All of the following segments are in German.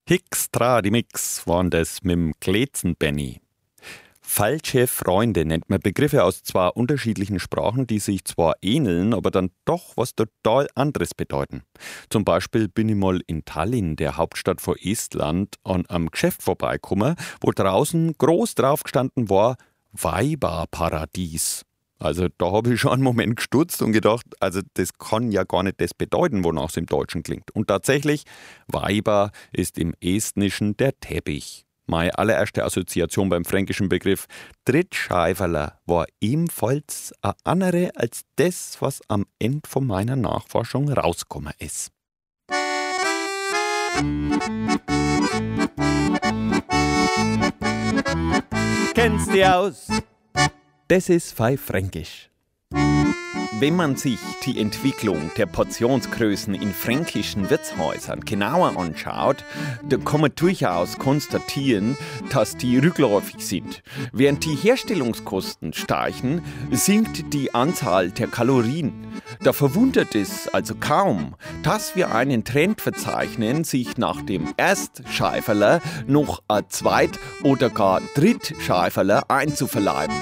Hickstra die Mix waren das mit'm Gleetzen-Benni. Falsche Freunde nennt man Begriffe aus zwei unterschiedlichen Sprachen, die sich zwar ähneln, aber dann doch was total anderes bedeuten. Zum Beispiel bin ich mal in Tallinn, der Hauptstadt von Estland, an einem Geschäft vorbeigekommen, wo draußen groß drauf gestanden war Weiberparadies. Also da habe ich schon einen Moment gestutzt und gedacht, also das kann ja gar nicht das bedeuten, wonach es im Deutschen klingt. Und tatsächlich, Weiber ist im Estnischen der Teppich. Meine allererste Assoziation beim fränkischen Begriff Drittscheiferler war ebenfalls eine andere als das, was am Ende von meiner Nachforschung rausgekommen ist. Kennst du aus? Das ist Fränkisch. Wenn man sich die Entwicklung der Portionsgrößen in fränkischen Wirtshäusern genauer anschaut, da kann man durchaus konstatieren, dass die rückläufig sind. Während die Herstellungskosten steigen, sinkt die Anzahl der Kalorien. Da verwundert es also kaum, dass wir einen Trend verzeichnen, sich nach dem Erstscheiferler noch ein Zweit- oder gar Drittscheiferler einzuverleiben.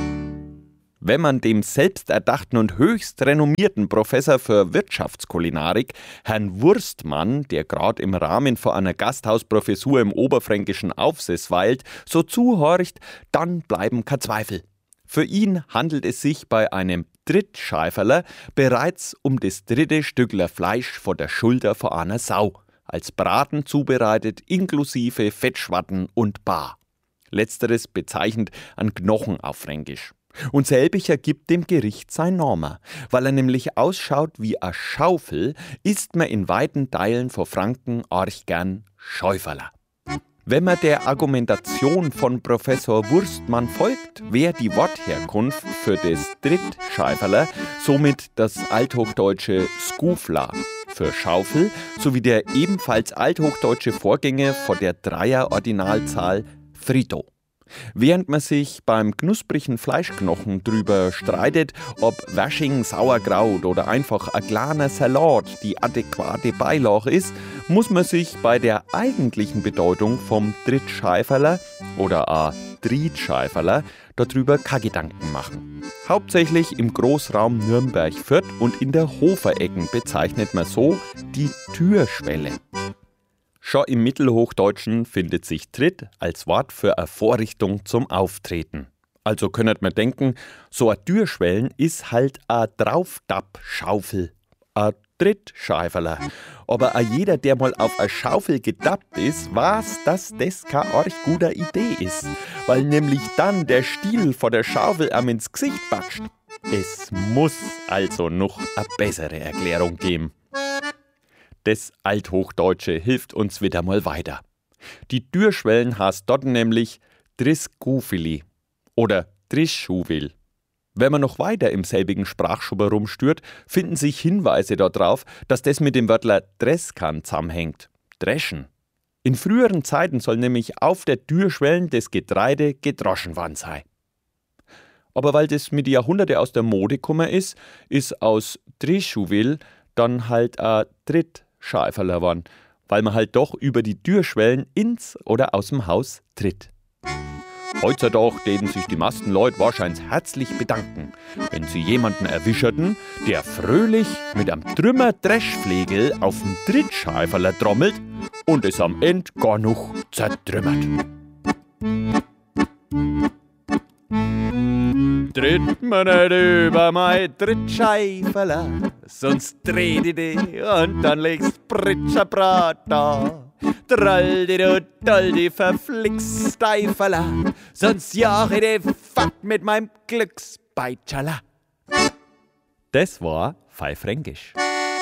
Wenn man dem selbsterdachten und höchst renommierten Professor für Wirtschaftskulinarik, Herrn Wurstmann, der gerade im Rahmen von einer Gasthausprofessur im Oberfränkischen Aufsess weilt, so zuhorcht, dann bleiben kein Zweifel. Für ihn handelt es sich bei einem Drittscheiferler bereits um das dritte Stückler Fleisch vor der Schulter von einer Sau, als Braten zubereitet, inklusive Fettschwatten und Bar. Letzteres bezeichnet an Knochen auf Fränkisch. Und selbiger gibt dem Gericht sein Name. Weil er nämlich ausschaut wie eine Schaufel, isst man in weiten Teilen von Franken arg gern Schäuferler. Wenn man der Argumentation von Professor Wurstmann folgt, wäre die Wortherkunft für das Drittscheiferler somit das althochdeutsche Skufla für Schaufel sowie der ebenfalls althochdeutsche Vorgänger von der Dreier-Ordinalzahl Frito. Während man sich beim knusprigen Fleischknochen drüber streitet, ob Washing, Sauerkraut oder einfach ein kleiner Salat die adäquate Beilage ist, muss man sich bei der eigentlichen Bedeutung vom Drittscheiferler oder a Drietscheiferler darüber keine Gedanken machen. Hauptsächlich im Großraum Nürnberg-Fürth und in der Hoferecken bezeichnet man so die Türschwelle. Schon im Mittelhochdeutschen findet sich Tritt als Wort für eine Vorrichtung zum Auftreten. Also könnte man denken, so ein Türschwellen ist halt a Draufdapp-Schaufel, a Drittscheiferler. Aber a jeder, der mal auf a Schaufel gedappt ist, weiß, dass das keine arg gute Idee ist, weil nämlich dann der Stiel vor der Schaufel am ins Gesicht batscht. Es muss also noch a bessere Erklärung geben. Das Althochdeutsche hilft uns wieder mal weiter. Die Türschwellen heißt dort nämlich Driskufili oder Drischuvil. Wenn man noch weiter im selbigen Sprachschubber rumstört, finden sich Hinweise darauf, dass das mit dem Wörtler Dreskan zusammenhängt. Dreschen. In früheren Zeiten soll nämlich auf der Türschwellen das Getreide gedroschen worden sein. Aber weil das mit den Jahrhunderten aus der Mode gekommen ist aus Drischuvil dann halt ein Drittscheiferler worden, weil man halt doch über die Türschwellen ins oder aus dem Haus tritt. Heutzutage täten sich die meisten Leute wahrscheinlich herzlich bedanken, wenn sie jemanden erwischerten, der fröhlich mit einem Trümmer-Dreschflegel auf dem Drittscheiferler trommelt und es am Ende gar noch zertrümmert. Tritt mir nicht über mein Drittscheiferler, sonst dreh die und dann legst Pritscherbrot da. Traldi du doldi verflixsteiferler, sonst jag ich die Fack mit meinem Glücksbeitscherler. Das war Fränkisch.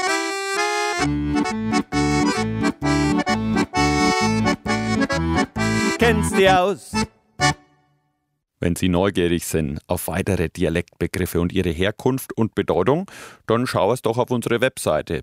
Kennst du aus? Wenn Sie neugierig sind auf weitere Dialektbegriffe und ihre Herkunft und Bedeutung, dann schau es doch auf unsere Webseite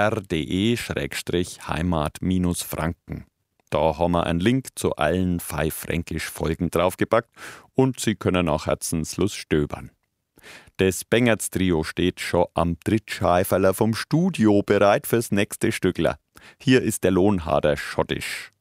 br.de/heimat-franken. Da haben wir einen Link zu allen 5 Fränkisch-Folgen draufgepackt und Sie können auch Herzenslust stöbern. Das Bengerts-Trio steht schon am Drittscheiferler vom Studio bereit fürs nächste Stückler. Hier ist der Lohnharder Schottisch.